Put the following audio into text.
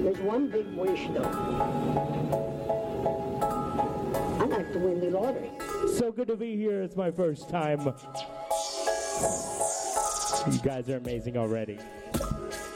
There's one big wish, though. I'd like to win the lottery. So good to be here. It's my first time. You guys are amazing already.